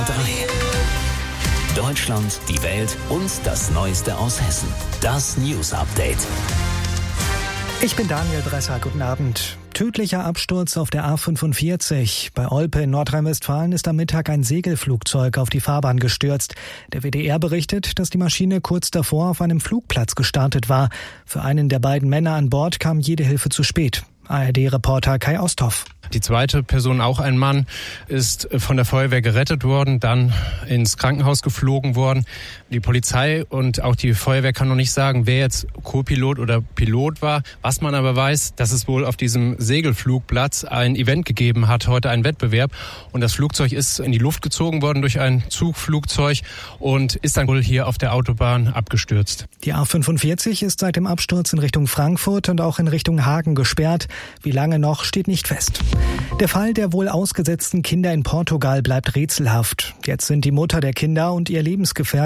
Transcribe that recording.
Deutschland, die Welt und das Neueste aus Hessen. Das News Update. Ich bin Daniel Bresser, guten Abend. Tödlicher Absturz auf der A45. Bei Olpe in Nordrhein-Westfalen ist am Mittag ein Segelflugzeug auf die Fahrbahn gestürzt. Der WDR berichtet, dass die Maschine kurz davor auf einem Flugplatz gestartet war. Für einen der beiden Männer an Bord kam jede Hilfe zu spät. ARD-Reporter Kai Osthoff. Die zweite Person, auch ein Mann, ist von der Feuerwehr gerettet worden, dann ins Krankenhaus geflogen worden. Die Polizei und auch die Feuerwehr kann noch nicht sagen, wer jetzt Co-Pilot oder Pilot war. Was man aber weiß, dass es wohl auf diesem Segelflugplatz ein Event gegeben hat, heute einen Wettbewerb. Und das Flugzeug ist in die Luft gezogen worden durch ein Zugflugzeug und ist dann wohl hier auf der Autobahn abgestürzt. Die A45 ist seit dem Absturz in Richtung Frankfurt und auch in Richtung Hagen gesperrt. Wie lange noch, steht nicht fest. Der Fall der wohl ausgesetzten Kinder in Portugal bleibt rätselhaft. Jetzt sind die Mutter der Kinder und ihr Lebensgefährte